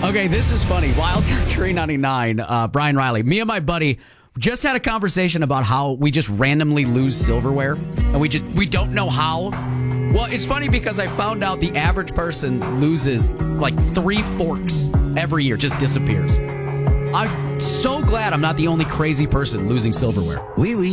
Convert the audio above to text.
Okay, this is funny. Wild Country 99, Brian Riley. Me and my buddy just had a conversation about how we just randomly lose silverware, and we don't know how. Well, it's funny because I found out the average person loses like 3 forks every year, just disappears. I'm so glad I'm not the only crazy person losing silverware. Oui, oui.